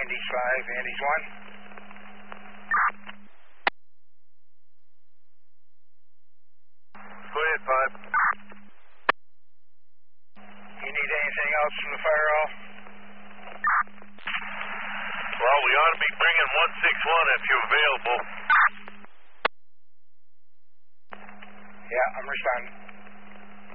Andy's 5, Andy's 1. Go ahead, 5. You need anything else from the fire hall? Well, we ought to be bringing 161 if you're available. Yeah, I'm responding.